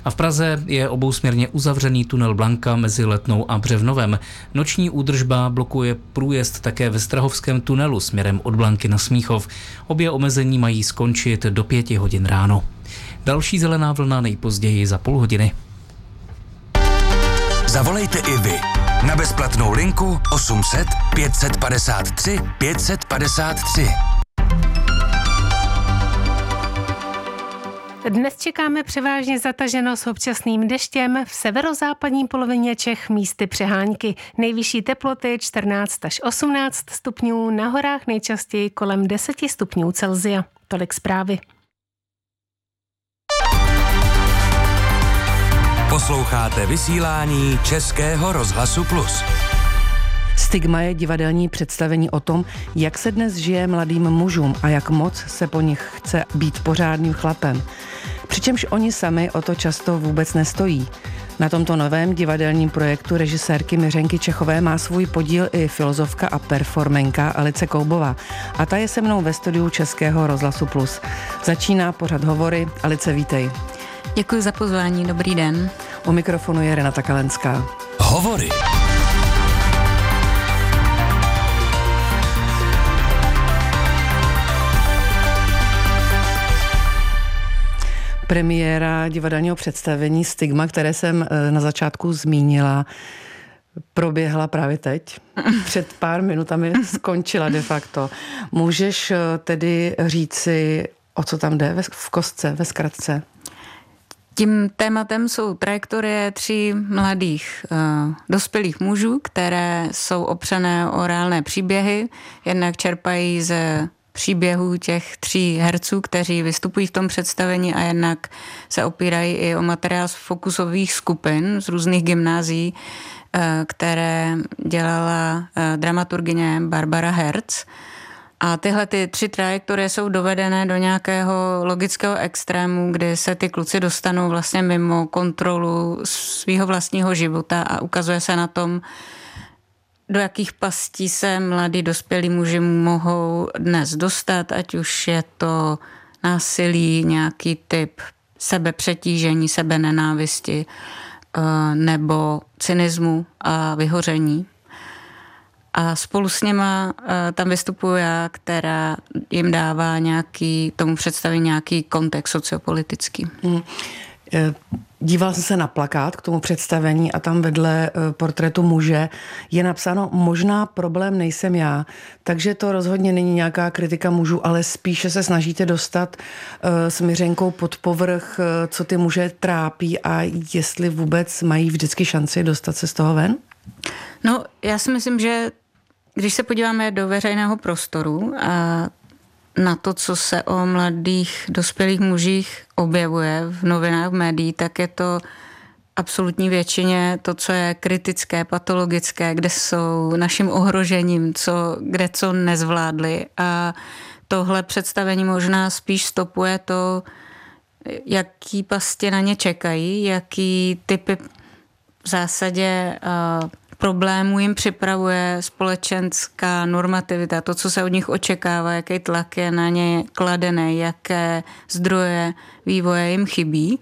A v Praze je obousměrně uzavřený tunel Blanka mezi Letnou a Břevnovem. Noční údržba blokuje průjezd také ve Strahovském tunelu směrem od Blanky na Smíchov. Obě omezení mají skončit do 5 hodin ráno. Další zelená vlna nejpozději za půl hodiny. Zavolejte i vy na bezplatnou linku 800 553 553. Dnes čekáme převážně zataženo s občasným deštěm, v severozápadní polovině Čech místy přehánky. Nejvyšší teploty 14 až 18 stupňů, na horách nejčastěji kolem 10 stupňů Celsia. Tolik zprávy. Posloucháte vysílání Českého rozhlasu Plus. Stigma je divadelní představení o tom, jak se dnes žije mladým mužům a jak moc se po nich chce být pořádným chlapem. Přičemž oni sami o to často vůbec nestojí. Na tomto novém divadelním projektu režisérky Miřenky Čechové má svůj podíl i filozofka a performenka Alice Koubová. A ta je se mnou ve studiu Českého rozhlasu Plus. Začíná pořad Hovory. Alice, vítej. Děkuji za pozvání, dobrý den. U mikrofonu je Renata Kalenská. Hovory. Premiéra divadelního představení Stigma, které jsem na začátku zmínila, proběhla právě teď. Před pár minutami skončila de facto. Můžeš tedy říci, o co tam jde v kostce, ve zkratce? Tím tématem jsou trajektorie 3 mladých dospělých mužů, které jsou opřené o reálné příběhy. Jednak čerpají ze příběhů těch 3 herců, kteří vystupují v tom představení, a jednak se opírají i o materiál z fokusových skupin z různých gymnázií, které dělala dramaturgyně Barbara Herz. A tyhle 3 trajektorie jsou dovedené do nějakého logického extrému, kdy se ty kluci dostanou vlastně mimo kontrolu svého vlastního života a ukazuje se na tom, do jakých pastí se mladí dospělí muži mohou dnes dostat, ať už je to násilí, nějaký typ sebepřetížení, sebenenávisti nebo cynismu a vyhoření. A spolu s nima tam vystupuji já, která jim dává tomu představení nějaký kontext sociopolitický. Dívala jsem se na plakát k tomu představení a tam vedle portrétu muže je napsáno: možná problém nejsem já. Takže to rozhodně není nějaká kritika mužů, ale spíše se snažíte dostat s Miřenkou pod povrch, co ty muže trápí a jestli vůbec mají vždycky šanci dostat se z toho ven? No, já si myslím, že když se podíváme do veřejného prostoru a na to, co se o mladých dospělých mužích objevuje v novinách, v médiích, tak je to absolutní většině to, co je kritické, patologické, kde jsou naším ohrožením, kde co nezvládli. A tohle představení možná spíš stopuje to, jaký pasti na ně čekají, jaký typy v zásadě problémů jim připravuje společenská normativita, to, co se od nich očekává, jaký tlak je na ně kladený, jaké zdroje vývoje jim chybí.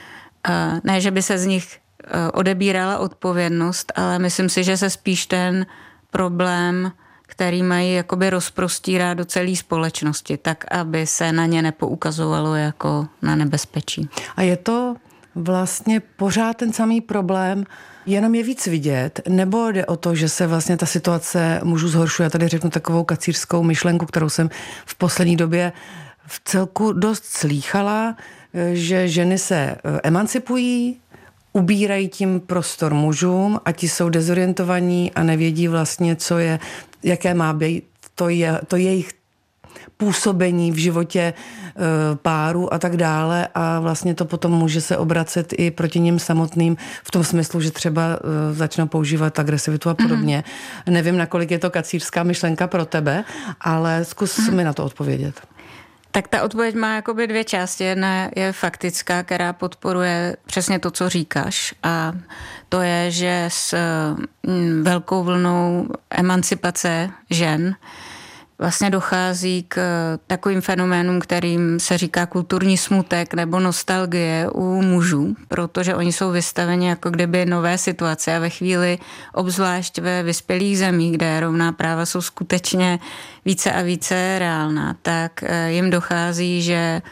Ne, že by se z nich odebírala odpovědnost, ale myslím si, že se spíš ten problém, který mají, jakoby rozprostírá do celé společnosti, tak, aby se na ně nepoukazovalo jako na nebezpečí. A je to vlastně pořád ten samý problém, jenom je víc vidět, nebo jde o to, že se vlastně ta situace mužů zhoršuje? Já tady řeknu takovou kacířskou myšlenku, kterou jsem v poslední době v celku dost slýchala, že ženy se emancipují, ubírají tím prostor mužům a ti jsou dezorientovaní a nevědí vlastně, jaké má být to jejich působení v životě páru a tak dále, a vlastně to potom může se obracet i proti nim samotným v tom smyslu, že třeba začnou používat agresivitu a podobně. Nevím, nakolik je to kacířská myšlenka pro tebe, ale zkus mi na to odpovědět. Tak ta odpověď má jakoby 2 části. Jedna je faktická, která podporuje přesně to, co říkáš, a to je, že s velkou vlnou emancipace žen vlastně dochází k takovým fenoménům, kterým se říká kulturní smutek nebo nostalgie u mužů, protože oni jsou vystaveni jako kdyby nové situace a ve chvíli, obzvlášť ve vyspělých zemích, kde rovná práva jsou skutečně více a více reálná, tak jim dochází, že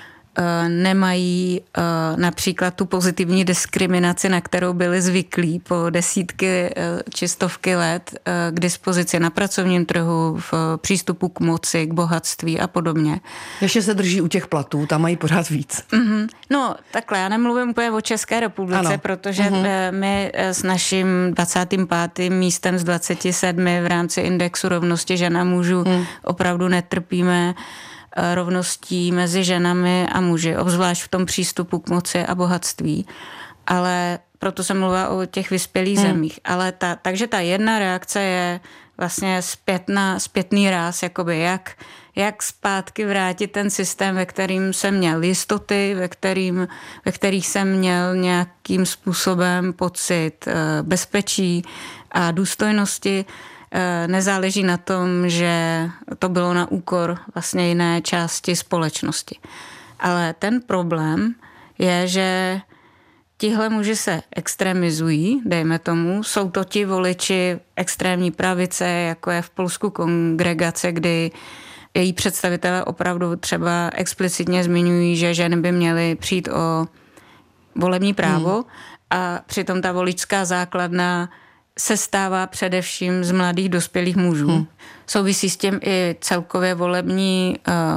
nemají například tu pozitivní diskriminaci, na kterou byli zvyklí po desítky či stovky let k dispozici na pracovním trhu, v přístupu k moci, k bohatství a podobně. Ještě se drží u těch platů, tam mají pořád víc. Mm-hmm. No takhle, já nemluvím úplně o České republice, ano. Protože my s naším 25. místem z 27 v rámci indexu rovnosti žen a mužů opravdu netrpíme rovností mezi ženami a muži, obzvlášť v tom přístupu k moci a bohatství. Ale proto jsem mluvila o těch vyspělých zemích. Ale takže ta jedna reakce je vlastně zpětný ráz, jakoby jak zpátky vrátit ten systém, ve kterým jsem měl jistoty, ve kterých jsem měl nějakým způsobem pocit bezpečí a důstojnosti. Nezáleží na tom, že to bylo na úkor vlastně jiné části společnosti. Ale ten problém je, že tihle muži se extremizují, dejme tomu, jsou to ti voliči extrémní pravice, jako je v Polsku Kongregace, kdy její představitelé opravdu třeba explicitně zmiňují, že ženy by měly přijít o volební právo a přitom ta voličská základna se stává především z mladých dospělých mužů. Souvisí s tím i celkově volební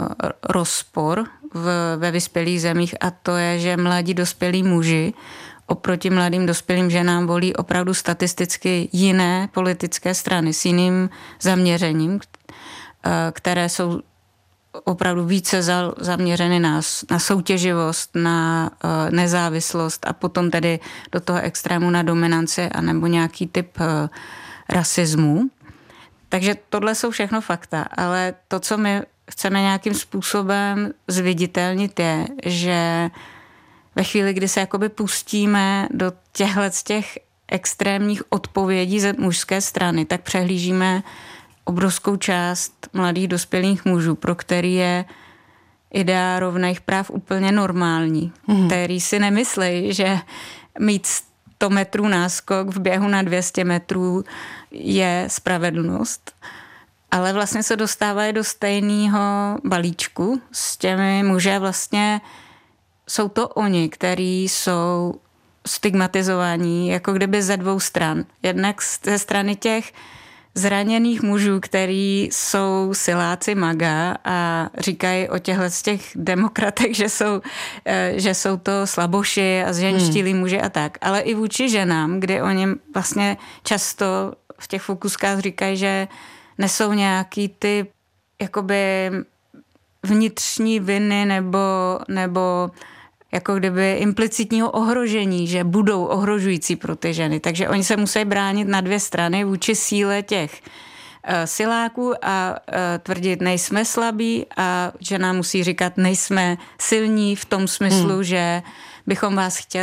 rozpor ve vyspělých zemích a to je, že mladí dospělí muži oproti mladým dospělým ženám volí opravdu statisticky jiné politické strany s jiným zaměřením, které jsou opravdu více zaměřeny na soutěživost, na nezávislost a potom tedy do toho extrému na dominanci anebo nějaký typ rasismu. Takže tohle jsou všechno fakta, ale to, co my chceme nějakým způsobem zviditelnit je, že ve chvíli, kdy se jakoby pustíme do těch extrémních odpovědí ze mužské strany, tak přehlížíme obrovskou část mladých dospělých mužů, pro který je idea rovných práv úplně normální, který si nemyslí, že mít 100 metrů náskok v běhu na 200 metrů je spravedlnost, ale vlastně se dostávají do stejného balíčku s těmi muži. Vlastně jsou to oni, kteří jsou stigmatizovaní jako kdyby ze dvou stran. Jednak ze strany těch zraněných mužů, který jsou siláci MAGA a říkají o těch demokratech, že jsou to slaboši a zženštilí muži a tak. Ale i vůči ženám, kdy oni vlastně často v těch fokuskách říkají, že nesou nějaký typ jakoby vnitřní viny nebo jako kdyby implicitního ohrožení, že budou ohrožující pro ty ženy. Takže oni se musí bránit na dvě strany vůči síle těch siláků a tvrdit, nejsme slabí a žena musí říkat, nejsme silní v tom smyslu, že bychom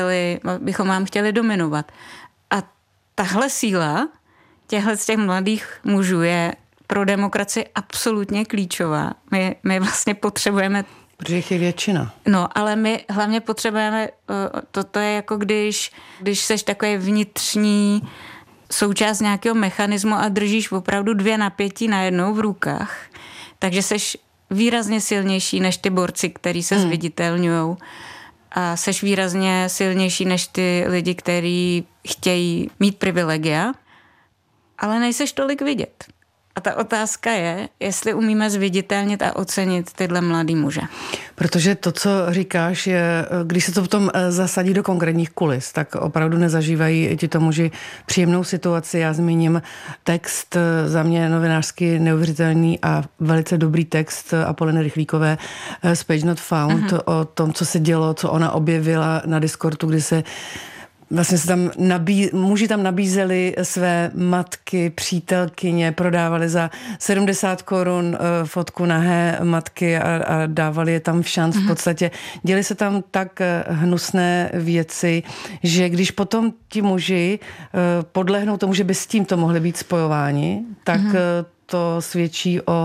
vám chtěli dominovat. A tahle síla těch mladých mužů je pro demokracii absolutně klíčová. My vlastně potřebujeme. Protože jich je většina. No, ale my hlavně potřebujeme, toto je jako když seš takový vnitřní součást nějakého mechanismu a držíš opravdu dvě napětí najednou v rukách, takže seš výrazně silnější než ty borci, který se zviditelňujou a seš výrazně silnější než ty lidi, kteří chtějí mít privilegia, ale nejseš tolik vidět. A ta otázka je, jestli umíme zviditelnit a ocenit tyhle mladý muže. Protože to, co říkáš, je, když se to potom zasadí do konkrétních kulis, tak opravdu nezažívají tito muži příjemnou situaci. Já zmíním text, za mě novinářsky neuvěřitelný a velice dobrý text Apoleny Rychlíkové z Page Not Found o tom, co se dělo, co ona objevila na Discordu, kdy se vlastně se tam muži tam nabízeli své matky, přítelkyně, prodávali za 70 korun fotku nahé matky a dávali je tam v šanc. V podstatě děli se tam tak hnusné věci, že když potom ti muži podlehnou tomu, že by s tímto mohli být spojováni, tak to svědčí o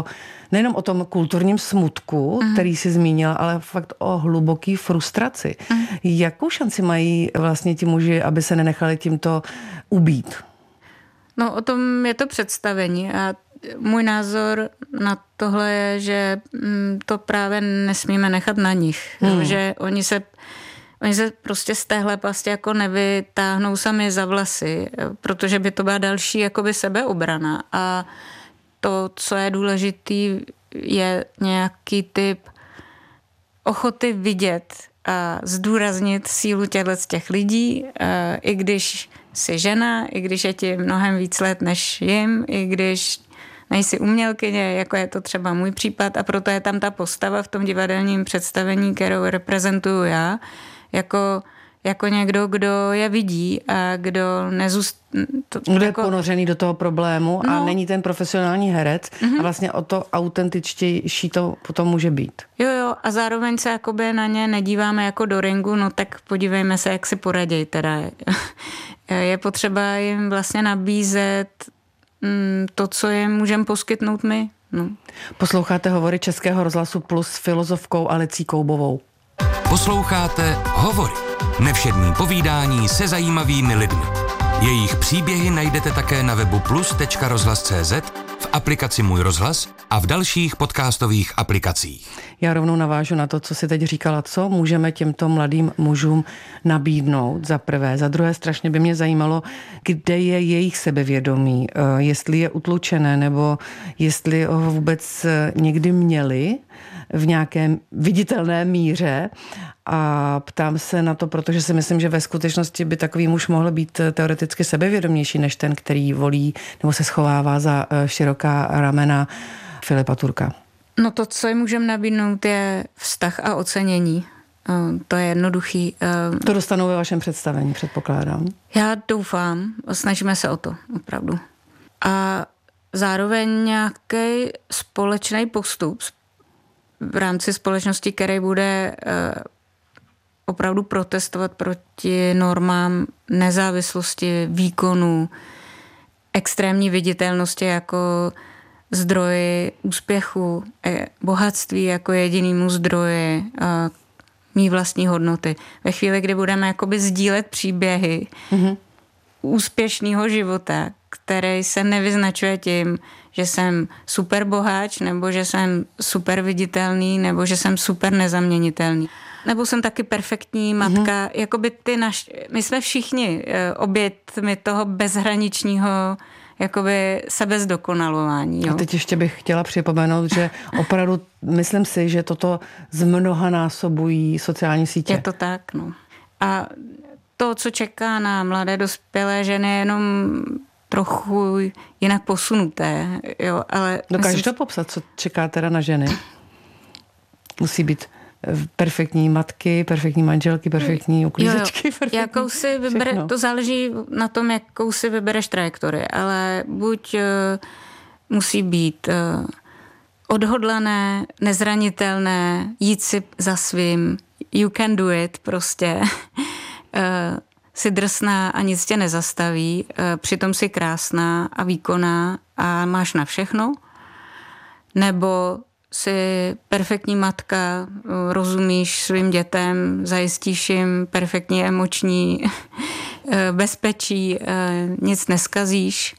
nejenom o tom kulturním smutku, který si zmínila, ale fakt o hluboký frustraci. Jakou šanci mají vlastně ti muži, aby se nenechali tímto ubít? No, o tom je to představení a můj názor na tohle je, že to právě nesmíme nechat na nich. Že oni se prostě z téhle pasti jako nevytáhnou sami za vlasy, protože by to byla další jakoby sebeobrana. A to, co je důležitý, je nějaký typ ochoty vidět a zdůraznit sílu těch lidí, i když jsi žena, i když je ti mnohem víc let než jim, i když nejsi umělkyně, jako je to třeba můj případ, a proto je tam ta postava v tom divadelním představení, kterou reprezentuju já, jako někdo, kdo je vidí a kdo kdo je ponořený do toho problému a není ten profesionální herec a vlastně o to autentičtější to potom může být. Jo, a zároveň se jakoby na ně nedíváme jako do ringu, no tak podívejme se, jak si poraděj teda. Je potřeba jim vlastně nabízet to, co jim můžeme poskytnout my. No. Posloucháte Hovory Českého rozhlasu Plus s filozofkou Alicí Koubovou. Posloucháte Hovory. Nevšední povídání se zajímavými lidmi. Jejich příběhy najdete také na webu plus.rozhlas.cz, v aplikaci Můj rozhlas a v dalších podcastových aplikacích. Já rovnou navážu na to, co si teď říkala, co můžeme těmto mladým mužům nabídnout za prvé. Za druhé strašně by mě zajímalo, kde je jejich sebevědomí, jestli je utlučené nebo jestli ho vůbec někdy měli v nějaké viditelné míře. A ptám se na to, protože si myslím, že ve skutečnosti by takový muž mohl být teoreticky sebevědomější než ten, který volí nebo se schovává za široká ramena Filipa Turka. No to, co jim můžeme nabídnout, je vztah a ocenění. To je jednoduchý. To dostanou ve vašem představení, předpokládám. Já doufám, snažíme se o to, opravdu. A zároveň nějaký společný postup v rámci společnosti, který bude opravdu protestovat proti normám nezávislosti, výkonu, extrémní viditelnosti jako zdroji úspěchu, bohatství jako jedinému zdroji mý vlastní hodnoty. Ve chvíli, kdy budeme jakoby sdílet příběhy úspěšného života, který se nevyznačuje tím, že jsem super boháč, nebo že jsem super viditelný, nebo že jsem super nezaměnitelný. Nebo jsem taky perfektní matka. Jakoby my jsme všichni oběťmi toho bezhraničního jakoby sebezdokonalování. Jo? A teď ještě bych chtěla připomenout, že opravdu myslím si, že toto zmnohanásobují sociální sítě. Je to tak, no. A to, co čeká na mladé dospělé ženy, je jenom trochu jinak posunuté. Jo, ale dokážeš to popsat, co čeká teda na ženy? Musí být perfektní matky, perfektní manželky, perfektní uklízečky. To záleží na tom, jakou si vybereš trajektorii, ale buď musí být odhodlané, nezranitelné, jít si za svým, you can do it prostě, si drsná a nic tě nezastaví, přitom si krásná a výkonná a máš na všechno, nebo jsi perfektní matka, rozumíš svým dětem, zajistíš jim perfektní emoční bezpečí, nic neskazíš.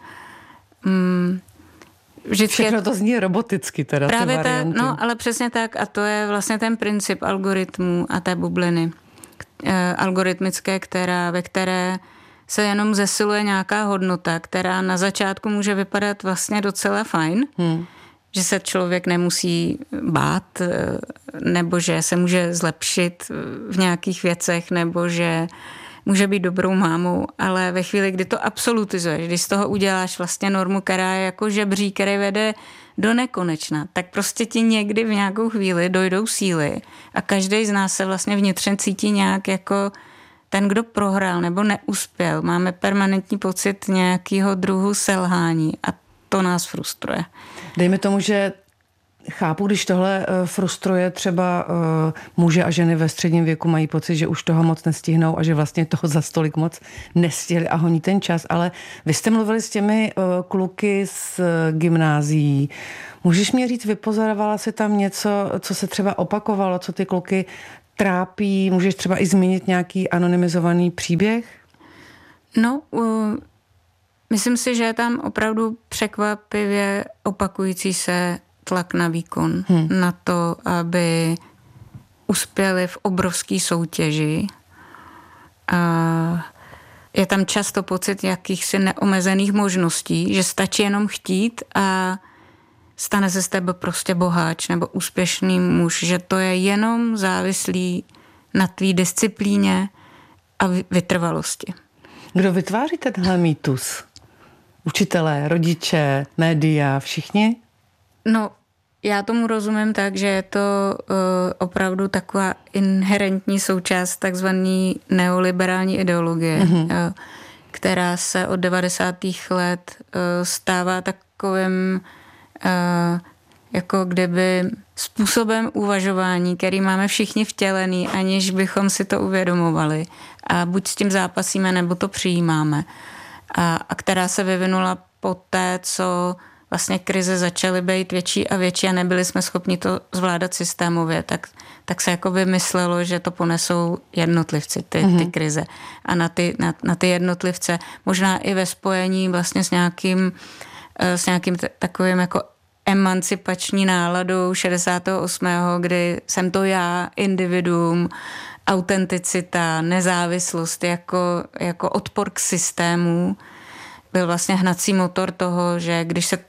Všechno to zní roboticky teda. Právě tak, no, ale přesně tak a to je vlastně ten princip algoritmů a té bubliny algoritmické, ve které se jenom zesiluje nějaká hodnota, která na začátku může vypadat vlastně docela fajn, že se člověk nemusí bát, nebo že se může zlepšit v nějakých věcech, nebo že může být dobrou mámou, ale ve chvíli, kdy to absolutizuješ, když z toho uděláš vlastně normu, která je jako žebřík, který vede do nekonečna, tak prostě ti někdy v nějakou chvíli dojdou síly a každý z nás se vlastně vnitřně cítí nějak jako ten, kdo prohrál nebo neuspěl. Máme permanentní pocit nějakého druhu selhání a to nás frustruje. Dejme tomu, že Chápu, když tohle frustruje třeba muže a ženy ve středním věku, mají pocit, že už toho moc nestihnou a že vlastně toho za stolik moc nestihli a honí ten čas, ale vy jste mluvili s těmi kluky z gymnázií. Můžeš mi říct, vypozorovala si tam něco, co se třeba opakovalo, co ty kluky trápí? Můžeš třeba i zmínit nějaký anonymizovaný příběh? No, myslím si, že je tam opravdu překvapivě opakující se tlak na výkon, na to, aby uspěli v obrovské soutěži. A je tam často pocit jakýchsi neomezených možností, že stačí jenom chtít a stane se z tebe prostě boháč nebo úspěšný muž, že to je jenom závislý na tvý disciplíně a vytrvalosti. Kdo vytváří tenhle mýtus? Učitelé, rodiče, média, všichni? No, já tomu rozumím tak, že je to opravdu taková inherentní součást takzvané neoliberální ideologie, která se od 90. let stává takovým jako kdyby způsobem uvažování, který máme všichni vtělený, aniž bychom si to uvědomovali. A buď s tím zápasíme, nebo to přijímáme. A která se vyvinula poté, co vlastně krize začaly být větší a větší a nebyli jsme schopni to zvládat systémově, tak se jako myslelo, že to ponesou jednotlivci, ty krize. A na ty jednotlivce, možná i ve spojení vlastně s nějakým takovým jako emancipační náladou 68., kdy jsem to já, individuum, autenticita, nezávislost jako odpor k systému, byl vlastně hnací motor toho, že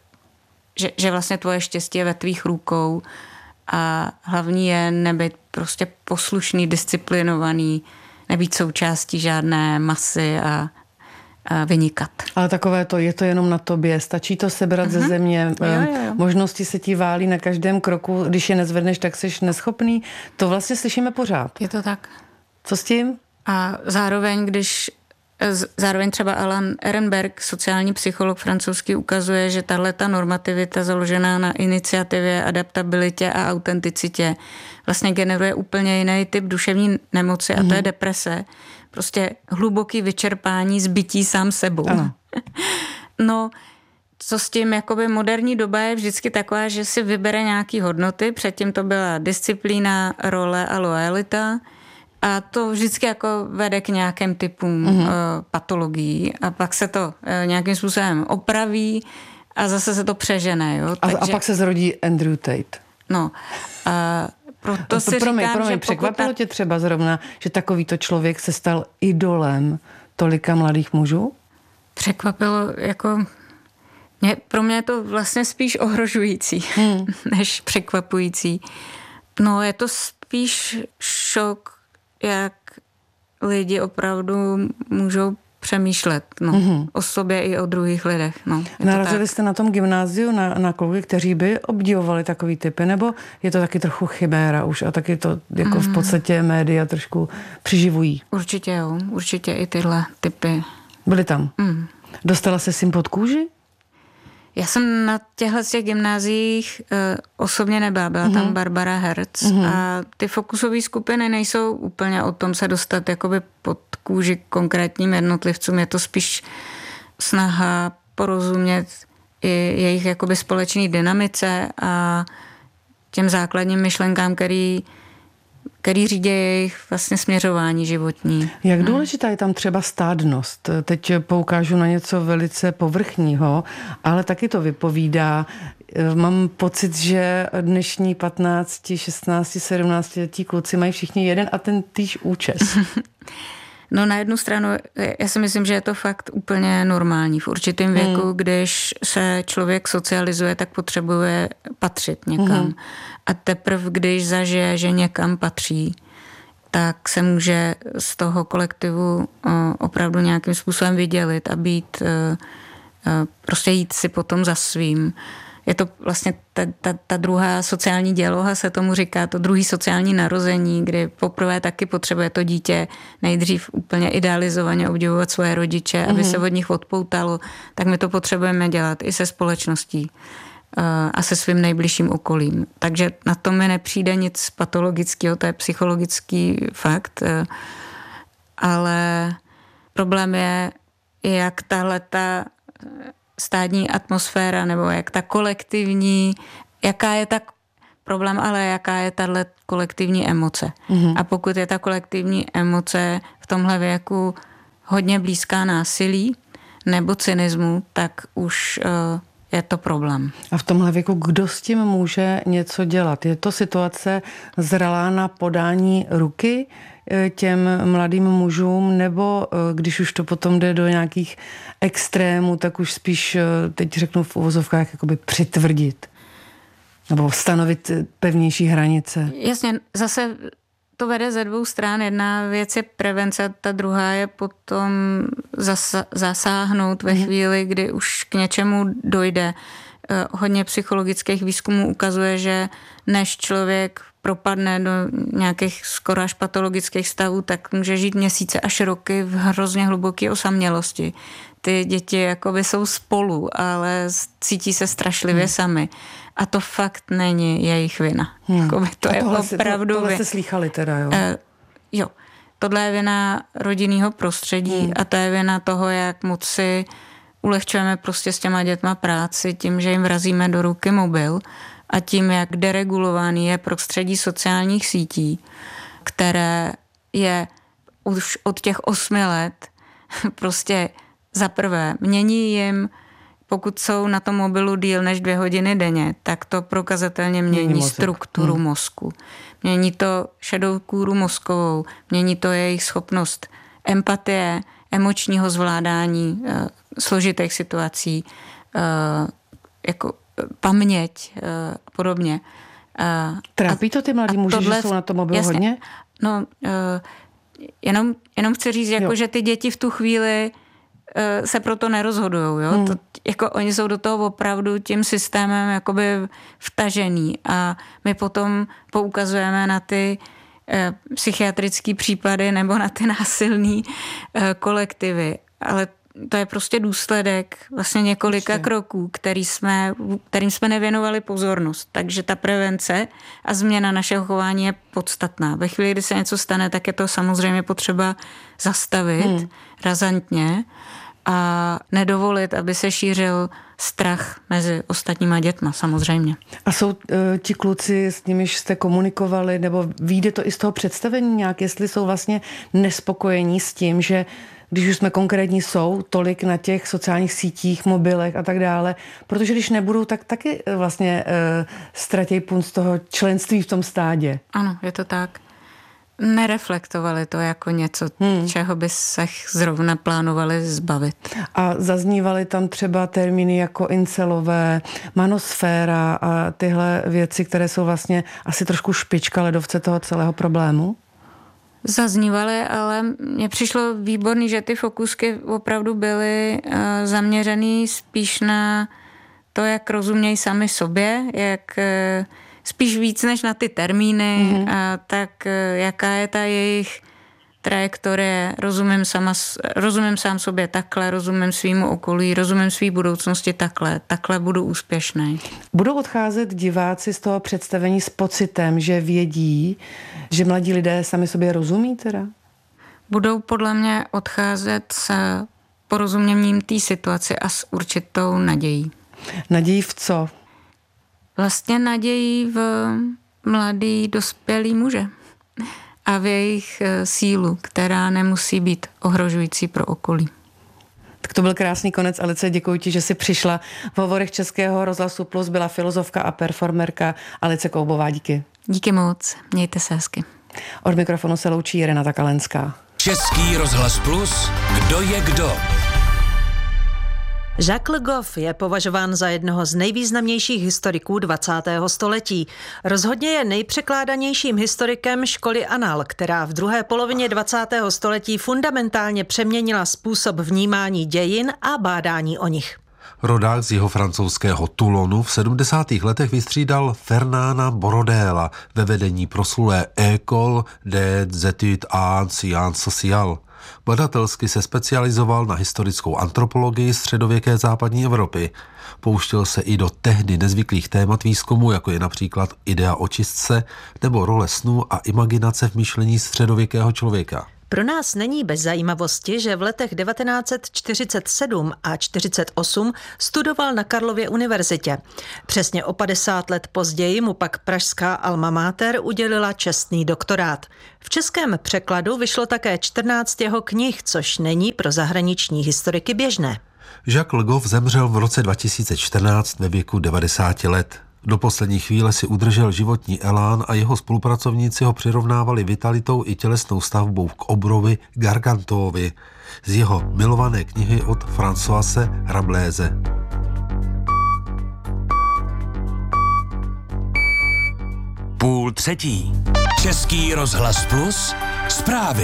že vlastně tvoje štěstí je ve tvých rukou a hlavní je nebýt prostě poslušný, disciplinovaný, nebýt součástí žádné masy a vynikat. Ale takové to, je to jenom na tobě, stačí to sebrat ze země, Jo. možnosti se ti válí na každém kroku, když je nezvedneš, tak jsi neschopný. To vlastně slyšíme pořád. Je to tak. Co s tím? A zároveň třeba Alan Ehrenberg, sociální psycholog francouzský, ukazuje, že tahleta normativita založená na iniciativě, adaptabilitě a autenticitě vlastně generuje úplně jiný typ duševní nemoci a to je deprese. Prostě hluboký vyčerpání, zbytí sám sebou. Ano. No, co s tím, jakoby moderní doba je vždycky taková, že si vybere nějaký hodnoty, předtím to byla disciplína, role a loajalita a to vždycky jako vede k nějakým typům patologií a pak se to nějakým způsobem opraví a zase se to přežene. Jo? A pak se zrodí Andrew Tate. No, proto si říkám, že překvapilo tě třeba zrovna, že takovýto člověk se stal idolem tolika mladých mužů? Překvapilo, jako pro mě je to vlastně spíš ohrožující, než překvapující. No, je to spíš šok, jak lidi opravdu můžou přemýšlet o sobě i o druhých lidech. No, narazili jste na tom gymnáziu na kluky, kteří by obdivovali takový typy, nebo je to taky trochu chiméra už a taky to jako v podstatě média trošku přiživují? Určitě jo, určitě i tyhle typy. Byly tam? Dostala se s jim pod kůži? Já jsem na těch gymnáziích osobně nebyla, byla tam Barbara Herz a ty fokusové skupiny nejsou úplně o tom se dostat jakoby pod kůži konkrétním jednotlivcům, je to spíš snaha porozumět i jejich jakoby společné dynamice a těm základním myšlenkám, který řídí jejich vlastně směřování životní. Jak důležitá je tam třeba stádnost? Teď poukážu na něco velice povrchního, ale taky to vypovídá. Mám pocit, že dnešní 15, 16, 17 letí kluci mají všichni jeden a ten týž účes. No na jednu stranu, já si myslím, že je to fakt úplně normální. V určitém věku, když se člověk socializuje, tak potřebuje patřit někam. A teprve, když zažije, že někam patří, tak se může z toho kolektivu opravdu nějakým způsobem vydělit a být, prostě jít si potom za svým. Je to vlastně ta druhá sociální děloha, se tomu říká, to druhý sociální narození, kdy poprvé taky potřebuje to dítě nejdřív úplně idealizovaně obdivovat svoje rodiče, aby se od nich odpoutalo, tak my to potřebujeme dělat i se společností. a se svým nejbližším okolím. Takže na to mi nepřijde nic patologického, to je psychologický fakt, ale problém je, jak tahleta stádní atmosféra nebo jak ta kolektivní, jaká je tahle kolektivní emoce. A pokud je ta kolektivní emoce v tomhle věku hodně blízká násilí nebo cynismu, tak už je to problém. A v tomhle věku kdo s tím může něco dělat? Je to situace zralá na podání ruky těm mladým mužům, nebo když už to potom jde do nějakých extrémů, tak už spíš, teď řeknu v uvozovkách, jakoby přitvrdit? Nebo stanovit pevnější hranice? Jasně, zase to vede ze dvou stran. Jedna věc je prevence, ta druhá je potom zasáhnout ve chvíli, kdy už k něčemu dojde. Hodně psychologických výzkumů ukazuje, že než člověk propadne do nějakých skoro až patologických stavů, tak může žít měsíce až roky v hrozně hluboké osamělosti. Ty děti jakoby jsou spolu, ale cítí se strašlivě sami. A to fakt není jejich vina. To je opravdu... Tohle jste slýchali teda, jo? Jo. Tohle je vina rodinného prostředí a to je vina toho, jak moc si ulehčujeme prostě s těma dětma práci tím, že jim vrazíme do ruky mobil a tím, jak deregulovaný je prostředí sociálních sítí, které je už od těch 8 let prostě za prvé mění jim, pokud jsou na tom mobilu díl než 2 hodiny denně, tak to prokazatelně mění strukturu mozku. Mění to šedou kůru mozkovou, mění to jejich schopnost empatie, emočního zvládání složitých situací, jako paměť a podobně. Trápí to ty mladí muži, že jsou na tom mobilu hodně? No, jenom chci říct, jako, že ty děti v tu chvíli se proto nerozhodujou. Jo? To, jako oni jsou do toho opravdu tím systémem jakoby vtažený a my potom poukazujeme na ty psychiatrické případy nebo na ty násilné kolektivy. Ale to je prostě důsledek vlastně několika kroků, kterým jsme nevěnovali pozornost. Takže ta prevence a změna našeho chování je podstatná. Ve chvíli, kdy se něco stane, tak je to samozřejmě potřeba zastavit razantně a nedovolit, aby se šířil strach mezi ostatníma dětma, samozřejmě. A jsou ti kluci, s nimiž jste komunikovali, nebo vyjde to i z toho představení nějak, jestli jsou vlastně nespokojení s tím, že když už jsme konkrétní, jsou tolik na těch sociálních sítích, mobilech a tak dále, protože když nebudou, tak taky vlastně ztratějí punt z toho členství v tom stádě. Ano, je to tak. Nereflektovali to jako něco, čeho by se zrovna plánovali zbavit. A zaznívaly tam třeba termíny jako incelové, manosféra a tyhle věci, které jsou vlastně asi trošku špička ledovce toho celého problému? Zaznívaly, ale mně přišlo výborný, že ty fokusky opravdu byly zaměřený spíš na to, jak rozumějí sami sobě, jak spíš víc než na ty termíny, tak jaká je ta jejich trajektorie, rozumím sám sobě takhle, rozumím svýmu okolí, rozumím svý budoucnosti takhle budu úspěšný. Budou odcházet diváci z toho představení s pocitem, že vědí, že mladí lidé sami sobě rozumí teda? Budou podle mě odcházet s porozuměním té situaci a s určitou nadějí. Nadějí v co? Vlastně nadějí v mladý dospělý muže a v jejich sílu, která nemusí být ohrožující pro okolí. Tak to byl krásný konec, Alice, děkuji ti, že jsi přišla. V hovorech Českého rozhlasu Plus byla filozofka a performerka Alice Koubová. Díky. Díky moc, mějte se hezky. Od mikrofonu se loučí Renata Kalenská. Český rozhlas Plus, kdo je kdo? Jacques Le Goff je považován za jednoho z nejvýznamnějších historiků 20. století. Rozhodně je nejpřekládanějším historikem školy Annales, která v druhé polovině 20. století fundamentálně přeměnila způsob vnímání dějin a bádání o nich. Rodák z jihovrancouzského Toulonu v 70. letech vystřídal Fernanda Borodéla ve vedení proslulé École des études en sciences sociales. Badatelsky se specializoval na historickou antropologii středověké západní Evropy. Pouštěl se i do tehdy nezvyklých témat výzkumu, jako je například idea očistce nebo role snů a imaginace v myšlení středověkého člověka. Pro nás není bez zajímavosti, že v letech 1947 a 1948 studoval na Karlově univerzitě. Přesně o 50 let později mu pak pražská alma mater udělila čestný doktorát. V českém překladu vyšlo také 14 jeho knih, což není pro zahraniční historiky běžné. Jacques Le Goff zemřel v roce 2014 ve věku 90 let. Do poslední chvíle si udržel životní elán a jeho spolupracovníci ho přirovnávali vitalitou i tělesnou stavbou k obrovi Gargantuovi z jeho milované knihy od Françoise Rabelaise. Půl třetí. Český rozhlas Plus. Zprávy.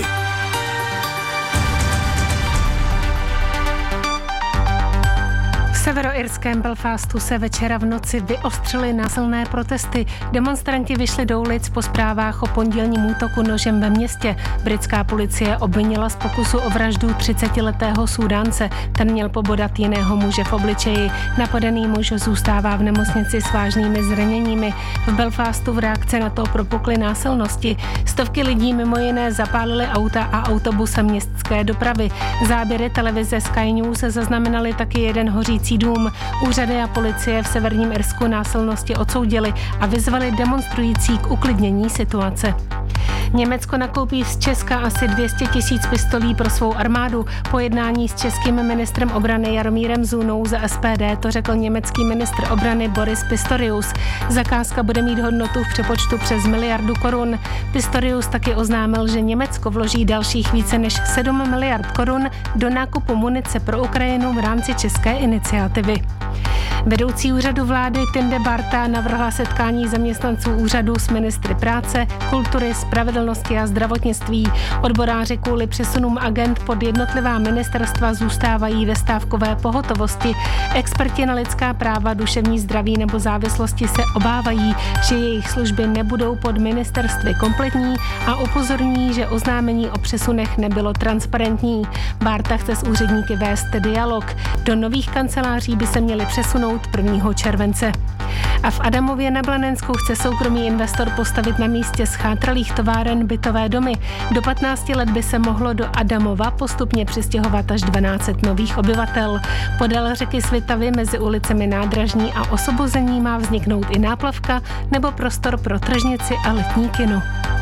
V severoirském Belfastu se večera v noci vyostřily násilné protesty. Demonstranti vyšli do ulic po zprávách o pondělním útoku nožem ve městě. Britská policie obvinila z pokusu o vraždu 30letého Súdánce. Ten měl pobodat jiného muže v obličeji. Napadený muž zůstává v nemocnici s vážnými zraněními. V Belfastu v reakci na to propukly násilnosti. Stovky lidí mimo jiné zapálily auta a autobusy městské dopravy. Záběry televize Sky News zaznamenaly taky jeden hořící dům. Úřady a policie v severním Irsku násilnosti odsoudili a vyzvali demonstrující k uklidnění situace. Německo nakoupí z Česka asi 200 000 pistolí pro svou armádu. Po jednání s českým ministrem obrany Jaromírem Zůnou za SPD to řekl německý ministr obrany Boris Pistorius. Zakázka bude mít hodnotu v přepočtu přes 1 miliardu korun. Pistorius taky oznámil, že Německo vloží dalších více než 7 miliard korun do nákupu munice pro Ukrajinu v rámci české iniciativy. Vedoucí úřadu vlády Tinde Barta navrhla setkání zaměstnanců úřadu s ministry práce, kultury, spravedlnosti a zdravotnictví. Odboráři kvůli přesunům agent pod jednotlivá ministerstva zůstávají ve stávkové pohotovosti. Experti na lidská práva, duševní zdraví nebo závislosti se obávají, že jejich služby nebudou pod ministerstvy kompletní a upozorní, že oznámení o přesunech nebylo transparentní. Barta chce s úředníky vést dialog. Do nových kanceláří by se měly přesunout 1. července. A v Adamově na Blanensku chce soukromý investor postavit na místě schátralých továren bytové domy. Do 15 let by se mohlo do Adamova postupně přistěhovat až 12 nových obyvatel. Podél řeky Svitavy mezi ulicemi Nádražní a Osvobození má vzniknout i náplavka nebo prostor pro tržnici a letní kino.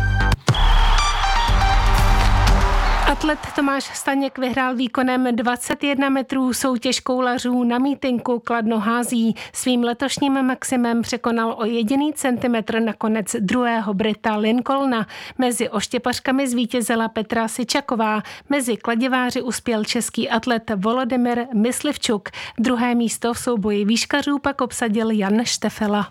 Atlet Tomáš Staněk vyhrál výkonem 21 metrů soutěž koulařů na mítinku Kladno hází. Svým letošním maximem překonal o jediný centimetr nakonec druhého Brita Lincolna. Mezi oštěpařkami zvítězila Petra Syčaková. Mezi kladiváři uspěl český atlet Volodymyr Myslivčuk. Druhé místo v souboji výškařů pak obsadil Jan Štefela.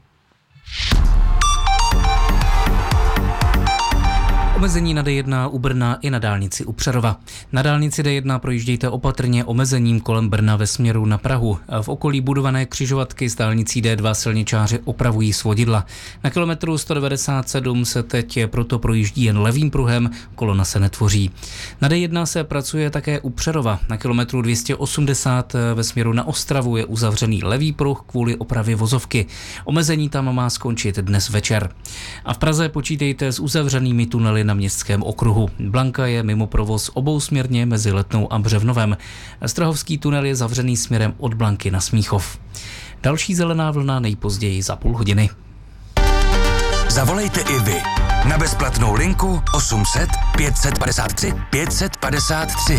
Omezení na D1 u Brna i na dálnici u Přerova. Na dálnici D1 projíždějte opatrně omezením kolem Brna ve směru na Prahu. V okolí budované křižovatky s dálnicí D2 silničáři opravují svodidla. Na kilometru 197 se teď proto projíždí jen levým pruhem, kolona se netvoří. Na D1 se pracuje také u Přerova. Na kilometru 280 ve směru na Ostravu je uzavřený levý pruh kvůli opravě vozovky. Omezení tam má skončit dnes večer. A v Praze počítejte s uzavřenými tunely na Městském okruhu. Blanka je mimo provoz obousměrně mezi Letnou a Břevnovem. Strahovský tunel je zavřený směrem od Blanky na Smíchov. Další zelená vlna nejpozději za půl hodiny. Zavolejte i vy na bezplatnou linku 800 553 553.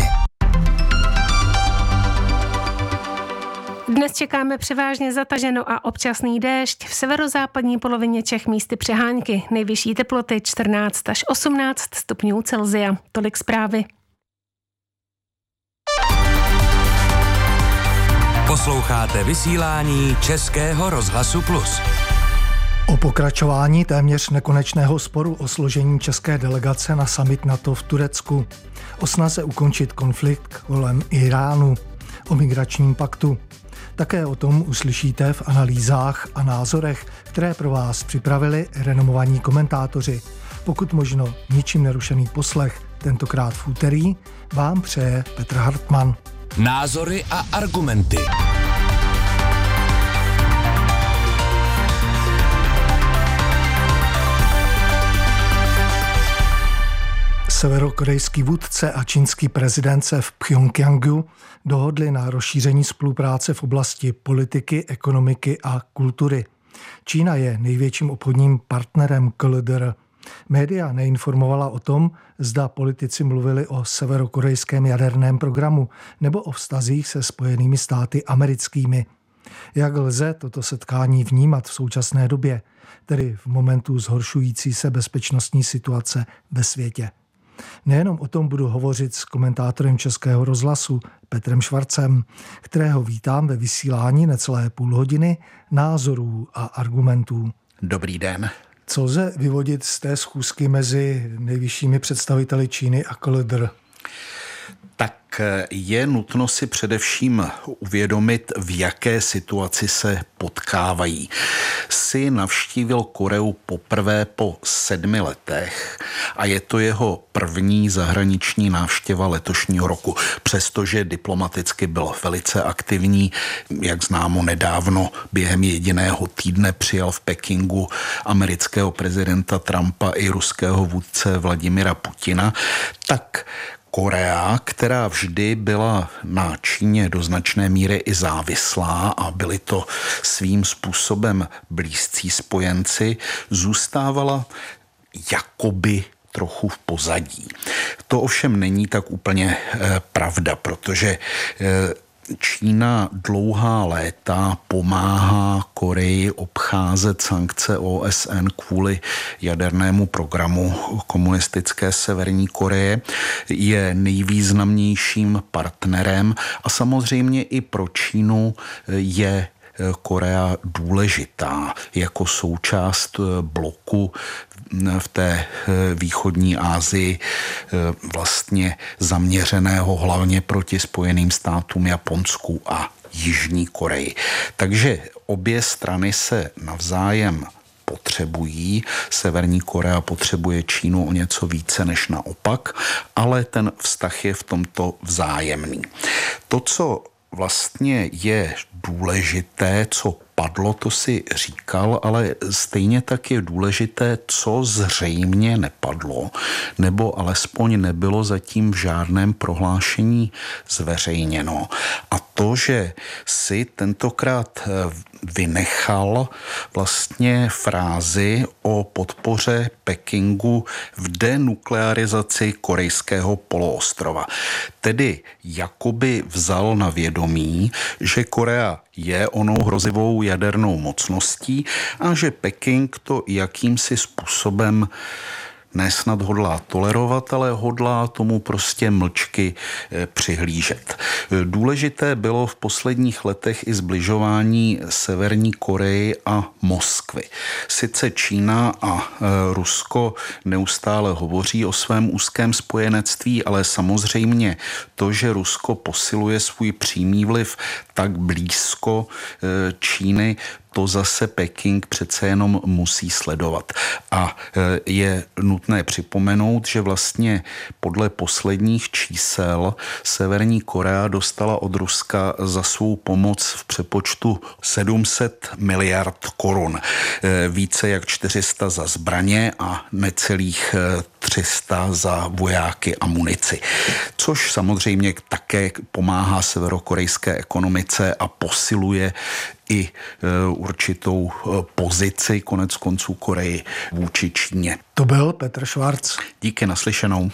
Dnes čekáme převážně zataženo a občasný déšť. V severozápadní polovině Čech místy přehánky. Nejvyšší teploty 14 až 18 stupňů Celsia. Tolik zprávy. Posloucháte vysílání Českého rozhlasu Plus. O pokračování téměř nekonečného sporu o složení české delegace na summit NATO v Turecku. O snaze ukončit konflikt kolem Iránu. O migračním paktu. Také o tom uslyšíte v analýzách a názorech, které pro vás připravili renomovaní komentátoři. Pokud možno ničím nerušený poslech tentokrát v úterý, vám přeje Petr Hartmann. Názory a argumenty. Severokorejský vůdce a čínský prezident se v Pchjongjangu dohodli na rozšíření spolupráce v oblasti politiky, ekonomiky a kultury. Čína je největším obchodním partnerem KLDR. Média neinformovala o tom, zda politici mluvili o severokorejském jaderném programu nebo o vztazích se Spojenými státy americkými. Jak lze toto setkání vnímat v současné době, tedy v momentu zhoršující se bezpečnostní situace ve světě? Nejenom o tom budu hovořit s komentátorem Českého rozhlasu Petrem Švarcem, kterého vítám ve vysílání necelé půl hodiny názorů a argumentů. Dobrý den. Co lze vyvodit z té schůzky mezi nejvyššími představiteli Číny a KLDR? Tak je nutno si především uvědomit, v jaké situaci se potkávají. Xi navštívil Koreu poprvé po 7 letech a je to jeho první zahraniční návštěva letošního roku. Přestože diplomaticky byl velice aktivní, jak známo nedávno, během jediného týdne přijal v Pekingu amerického prezidenta Trumpa i ruského vůdce Vladimira Putina, tak Korea, která vždy byla na Číně do značné míry i závislá a byli to svým způsobem blízcí spojenci, zůstávala jakoby trochu v pozadí. To ovšem není tak úplně pravda, protože Čína dlouhá léta pomáhá Koreji obcházet sankce OSN kvůli jadernému programu komunistické Severní Koreje, je nejvýznamnějším partnerem a samozřejmě i pro Čínu je Korea důležitá jako součást bloku v té východní Asii, vlastně zaměřeného hlavně proti Spojeným státům, Japonsku a Jižní Koreji. Takže obě strany se navzájem potřebují. Severní Korea potřebuje Čínu o něco více než naopak, ale ten vztah je v tomto vzájemný. To, co vlastně je důležité, co padlo, to si říkal, ale stejně tak je důležité, co zřejmě nepadlo, nebo alespoň nebylo zatím v žádném prohlášení zveřejněno. A to, že si tentokrát vynechal vlastně frázi o podpoře Pekingu v denuklearizaci korejského poloostrova. Tedy jakoby vzal na vědomí, že Korea je onou hrozivou jadernou mocností a že Peking to jakýmsi způsobem nesnad hodlá tolerovat, ale hodlá tomu prostě mlčky přihlížet. Důležité bylo v posledních letech i zbližování Severní Koreji a Moskvy. Sice Čína a Rusko neustále hovoří o svém úzkém spojenectví, ale samozřejmě to, že Rusko posiluje svůj přímý vliv tak blízko Číny, to zase Peking přece jenom musí sledovat. A je nutné připomenout, že vlastně podle posledních čísel Severní Korea dostala od Ruska za svou pomoc v přepočtu 700 miliard korun. Více jak 400 za zbraně a necelých 300 za vojáky a munici. Což samozřejmě také pomáhá severokorejské ekonomice a posiluje i určitou pozici konec konců Koreji vůči Číně. To byl Petr Švarc. Díky, naslyšenou.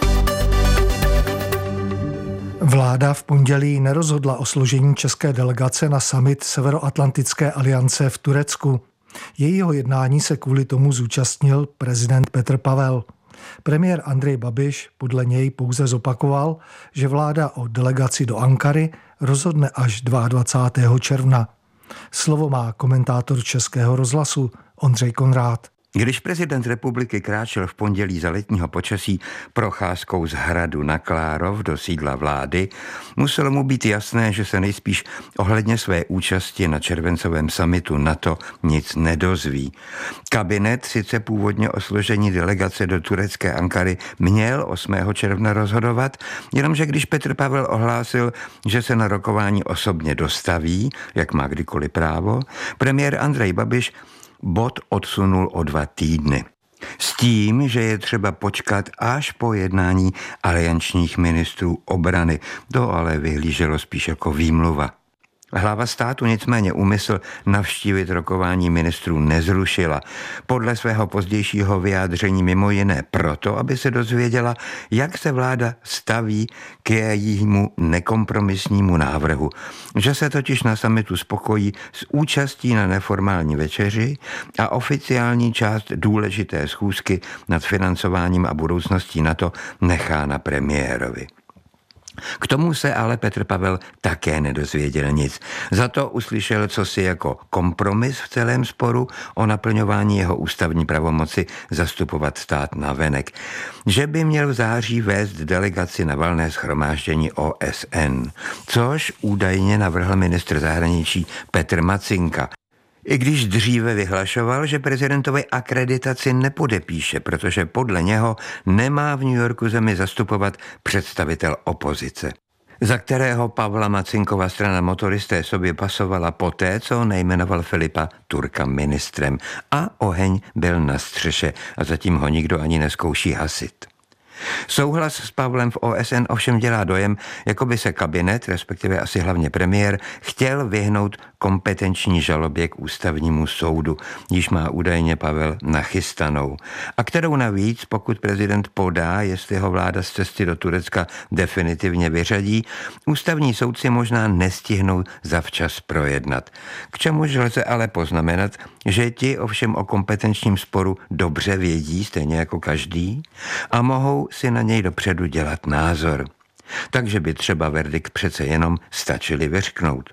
Vláda v pondělí nerozhodla o složení české delegace na summit Severoatlantické aliance v Turecku. Jejího jednání se kvůli tomu zúčastnil prezident Petr Pavel. Premiér Andrej Babiš podle něj pouze zopakoval, že vláda o delegaci do Ankary rozhodne až 22. června. Slovo má komentátor Českého rozhlasu Ondřej Konrád. Když prezident republiky kráčel v pondělí za letního počasí procházkou z hradu na Klárov do sídla vlády, muselo mu být jasné, že se nejspíš ohledně své účasti na červencovém summitu NATO nic nedozví. Kabinet sice původně o složení delegace do turecké Ankary měl 8. června rozhodovat, jenomže když Petr Pavel ohlásil, že se na rokování osobně dostaví, jak má kdykoliv právo, premiér Andrej Babiš bod odsunul o 2 týdny. S tím, že je třeba počkat až po jednání aliančních ministrů obrany. To ale vyhlíželo spíš jako výmluva. Hlava státu nicméně úmysl navštívit rokování ministrů nezrušila. Podle svého pozdějšího vyjádření mimo jiné proto, aby se dozvěděla, jak se vláda staví k jejímu nekompromisnímu návrhu. Že se totiž na summitu spokojí s účastí na neformální večeři a oficiální část důležité schůzky nad financováním a budoucností NATO nechá na premiérovi. K tomu se ale Petr Pavel také nedozvěděl nic. Za to uslyšel cosi jako kompromis v celém sporu o naplňování jeho ústavní pravomoci zastupovat stát navenek. Že by měl v září vést delegaci na valné shromáždění OSN, což údajně navrhl ministr zahraničí Petr Macinka. I když dříve vyhlašoval, že prezidentovi akreditaci nepodepíše, protože podle něho nemá v New Yorku zemi zastupovat představitel opozice, za kterého Pavla Macinkova strana Motoristé sobě pasovala poté, co nejmenoval Filipa Turka ministrem. A oheň byl na střeše a zatím ho nikdo ani nezkouší hasit. Souhlas s Pavlem v OSN ovšem dělá dojem, jako by se kabinet, respektive asi hlavně premiér, chtěl vyhnout kompetenční žalobě k ústavnímu soudu, již má údajně Pavel nachystanou. A kterou navíc, pokud prezident podá, jestli ho vláda z cesty do Turecka definitivně vyřadí, ústavní soudci možná nestihnou zavčas projednat. K čemuž lze ale poznamenat, že ti ovšem o kompetenčním sporu dobře vědí, stejně jako každý, a mohou si na něj dopředu dělat názor. Takže by třeba verdikt přece jenom stačili vyřknout.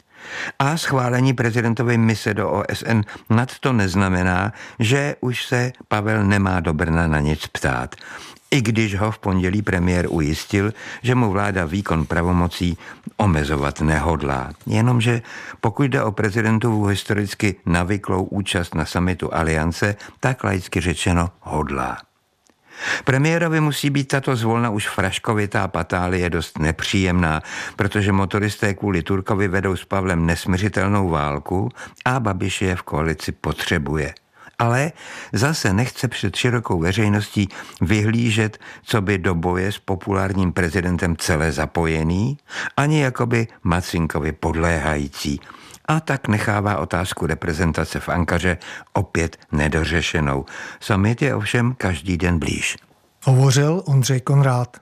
A schválení prezidentovy mise do OSN nad to neznamená, že už se Pavel nemá do Brna na nic ptát. I když ho v pondělí premiér ujistil, že mu vláda výkon pravomocí omezovat nehodlá. Jenomže pokud jde o prezidentovu historicky navyklou účast na summitu Aliance, tak laicky řečeno hodlá. Premiérovi musí být tato zvolna už fraškovitá patálie dost nepříjemná, protože motoristé kvůli Turkovi vedou s Pavlem nesmiřitelnou válku a Babiš je v koalici potřebuje. Ale zase nechce před širokou veřejností vyhlížet, co by do boje s populárním prezidentem celé zapojený, ani jakoby Macinkovi podléhající. A tak nechává otázku reprezentace v Ankaře opět nedořešenou. Summit je ovšem každý den blíž. Hovořil Ondřej Konrád.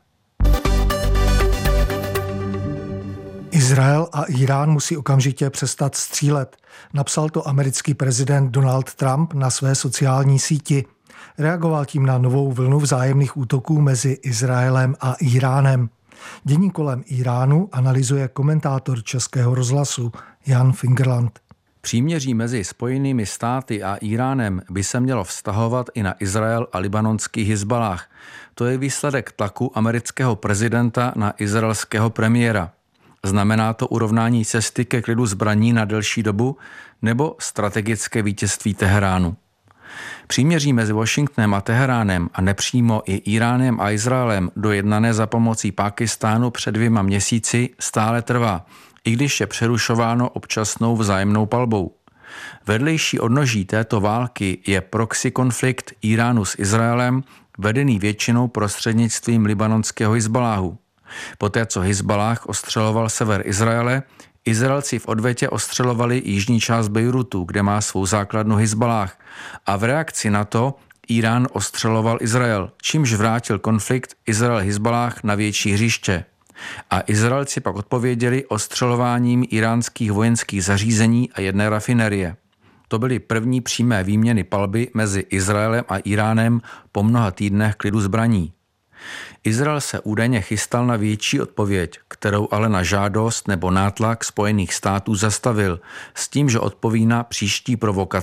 Izrael a Irán musí okamžitě přestat střílet. Napsal to americký prezident Donald Trump na své sociální síti. Reagoval tím na novou vlnu vzájemných útoků mezi Izraelem a Iránem. Dění kolem Iránu analyzuje komentátor Českého rozhlasu Jan Fingerland. Příměří mezi Spojenými státy a Iránem by se mělo vztahovat i na Izrael a libanonský Hizballáh. To je výsledek tlaku amerického prezidenta na izraelského premiéra. Znamená to urovnání cesty ke klidu zbraní na delší dobu nebo strategické vítězství Teheránu? Příměří mezi Washingtonem a Teheránem a nepřímo i Iránem a Izraelem dojednané za pomocí Pákistánu před 2 měsíci stále trvá, i když je přerušováno občasnou vzájemnou palbou. Vedlejší odnoží této války je proxy konflikt Iránu s Izraelem, vedený většinou prostřednictvím libanonského Hizballáhu. Poté, co Hizballáh ostřeloval sever Izraele, Izraelci v odvetě ostřelovali jižní část Bejrutu, kde má svou základnu Hizballáh, a v reakci na to Irán ostřeloval Izrael, čímž vrátil konflikt Izrael-Hizballáh na větší hřiště. A Izraelci pak odpověděli ostřelováním iránských vojenských zařízení a jedné rafinerie. To byly první přímé výměny palby mezi Izraelem a Iránem po mnoha týdnech klidu zbraní. Izrael se údajně chystal na větší odpověď, kterou ale na žádost nebo nátlak Spojených států zastavil, s tím, že odpoví na příští provokace,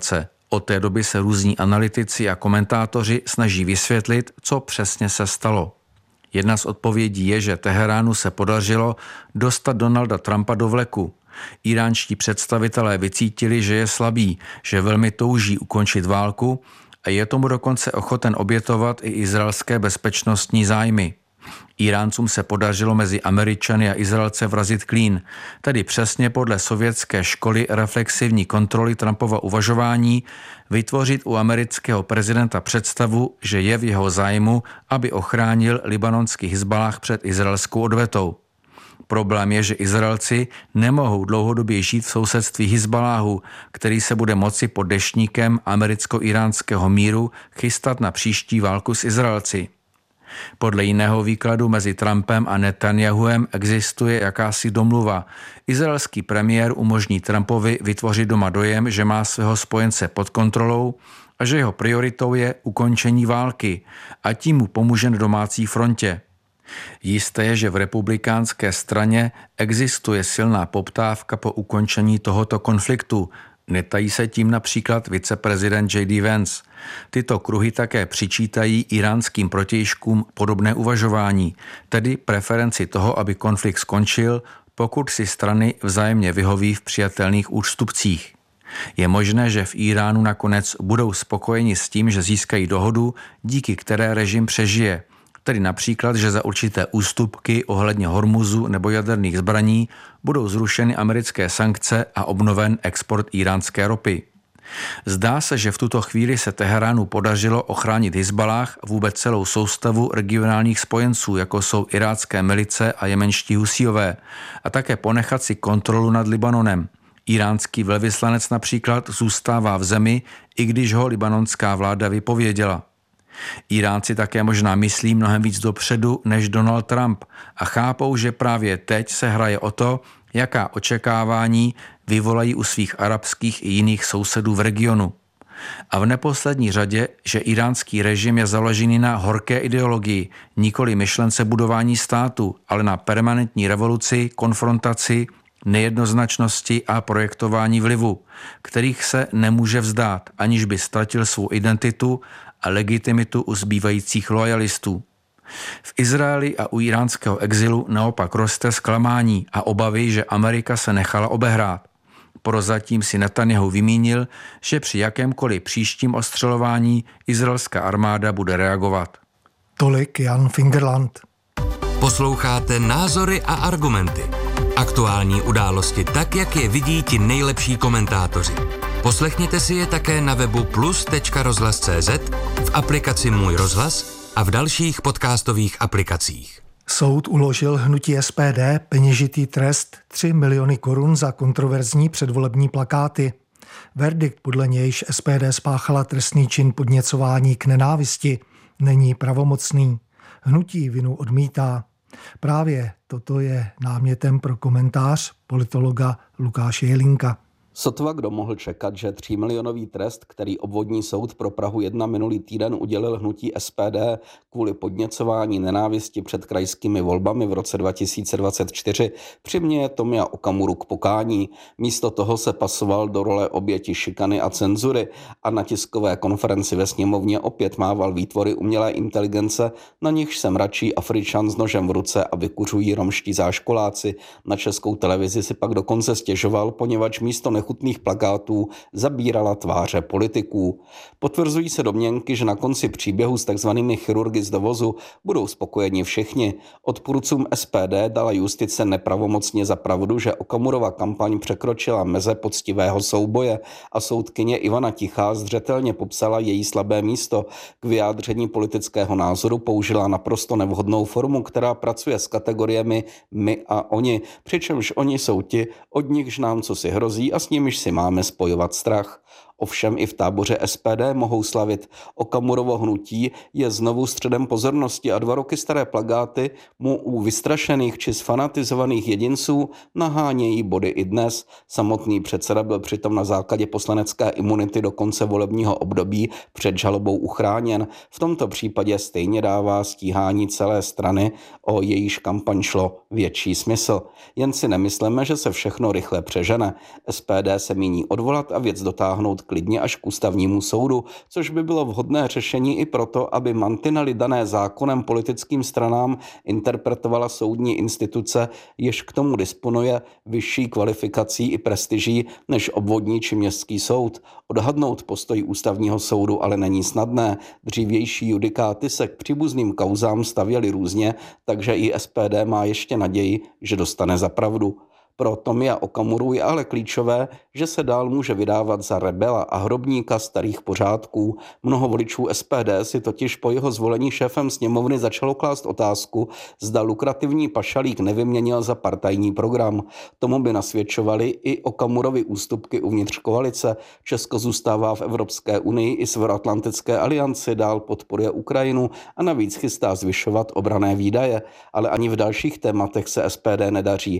Od té doby se různí analytici a komentátoři snaží vysvětlit, co přesně se stalo. Jedna z odpovědí je, že Teheránu se podařilo dostat Donalda Trumpa do vleku. Iránští představitelé vycítili, že je slabý, že velmi touží ukončit válku a je tomu dokonce ochoten obětovat i izraelské bezpečnostní zájmy. Iráncům se podařilo mezi Američany a Izraelce vrazit klín, tedy přesně podle sovětské školy reflexivní kontroly Trumpova uvažování vytvořit u amerického prezidenta představu, že je v jeho zájmu, aby ochránil libanonský Hizballáh před izraelskou odvetou. Problém je, že Izraelci nemohou dlouhodobě žít v sousedství Hizballáhu, který se bude moci pod deštníkem americko-iránského míru chystat na příští válku s Izraelci. Podle jiného výkladu mezi Trumpem a Netanjahuem existuje jakási domluva. Izraelský premiér umožní Trumpovi vytvořit doma dojem, že má svého spojence pod kontrolou a že jeho prioritou je ukončení války a tím mu pomůže na domácí frontě. Jisté je, že v republikánské straně existuje silná poptávka po ukončení tohoto konfliktu. Netají se tím například viceprezident J.D. Vance. Tyto kruhy také přičítají iránským protějškům podobné uvažování, tedy preferenci toho, aby konflikt skončil, pokud si strany vzájemně vyhoví v přijatelných ústupcích. Je možné, že v Iránu nakonec budou spokojeni s tím, že získají dohodu, díky které režim přežije. Tedy například, že za určité ústupky ohledně Hormuzu nebo jaderných zbraní budou zrušeny americké sankce a obnoven export iránské ropy. Zdá se, že v tuto chvíli se Teheránu podařilo ochránit Hizballáh, vůbec celou soustavu regionálních spojenců, jako jsou irácké milice a jemenští Husíové, a také ponechat si kontrolu nad Libanonem. Iránský velvyslanec například zůstává v zemi, i když ho libanonská vláda vypověděla. Iránci také možná myslí mnohem víc dopředu než Donald Trump a chápou, že právě teď se hraje o to, jaká očekávání vyvolají u svých arabských i jiných sousedů v regionu. A v neposlední řadě, že iránský režim je založený na horké ideologii, nikoli myšlence budování státu, ale na permanentní revoluci, konfrontaci, nejednoznačnosti a projektování vlivu, kterých se nemůže vzdát, aniž by ztratil svou identitu a legitimitu u zbývajících lojalistů. V Izraeli a u iránského exilu naopak roste zklamání a obavy, že Amerika se nechala obehrát. Prozatím si Netanjahu vymínil, že při jakémkoliv příštím ostřelování izraelská armáda bude reagovat. Tolik Jan Fingerland. Posloucháte Názory a argumenty. Aktuální události tak, jak je vidí ti nejlepší komentátoři. Poslechněte si je také na webu plus.rozhlas.cz, v aplikaci Můj rozhlas a v dalších podcastových aplikacích. Soud uložil hnutí SPD peněžitý trest 3 miliony korun za kontroverzní předvolební plakáty. Verdikt, podle nějž SPD spáchala trestný čin podněcování k nenávisti, není pravomocný. Hnutí vinu odmítá. Právě toto je námětem pro komentář politologa Lukáše Jelínka. Sotva kdo mohl čekat, že 3milionový trest, který obvodní soud pro Prahu 1 minulý týden udělil hnutí SPD kvůli podněcování nenávisti před krajskými volbami v roce 2024, přiměje Tomia Okamuru k pokání. Místo toho se pasoval do role oběti šikany a cenzury a na tiskové konferenci ve sněmovně opět mával výtvory umělé inteligence, na nichž se mračí Afričan s nožem v ruce a vykuřují romští záškoláci. Na Českou televizi si pak dokonce stěžoval, poněvadž místo nechutných plakátů zabírala tváře politiků. Potvrzují se domněnky, že na konci příběhu s takzvanými chirurgy z dovozu budou spokojeni všichni. Odpůrcům SPD dala justice nepravomocně za pravdu, že Okamurova kampaň překročila meze poctivého souboje a soudkyně Ivana Tichá zřetelně popsala její slabé místo. K vyjádření politického názoru použila naprosto nevhodnou formu, která pracuje s kategoriemi my a oni, přičemž oni jsou ti, od nichž nám cosi hrozí a s nimiž si máme spojovat strach. Ovšem i v táboře SPD mohou slavit. Okamurovo hnutí je znovu středem pozornosti a 2 roky staré plakáty mu u vystrašených či sfanatizovaných jedinců nahánějí body i dnes. Samotný předseda byl přitom na základě poslanecké imunity do konce volebního období před žalobou uchráněn. V tomto případě stejně dává stíhání celé strany, o jejíž kampaň šlo, větší smysl. Jen si nemyslíme, že se všechno rychle přežene. SPD se míní odvolat a věc dotáhnout klidně až k ústavnímu soudu, což by bylo vhodné řešení i proto, aby mantinely dané zákonem politickým stranám interpretovala soudní instituce, jež k tomu disponuje vyšší kvalifikací i prestiží než obvodní či městský soud. Odhadnout postoj ústavního soudu ale není snadné. Dřívější judikáty se k příbuzným kauzám stavěly různě, takže i SPD má ještě naději, že dostane za pravdu. Pro Tomia Okamuru je ale klíčové, že se dál může vydávat za rebela a hrobníka starých pořádků. Mnoho voličů SPD si totiž po jeho zvolení šéfem sněmovny začalo klást otázku, zda lukrativní pašalík nevyměnil za partajní program. Tomu by nasvědčovaly i Okamurovy ústupky uvnitř koalice. Česko zůstává v Evropské unii i Severoatlantické alianci, dál podporuje Ukrajinu a navíc chystá zvyšovat obranné výdaje. Ale ani v dalších tématech se SPD nedaří.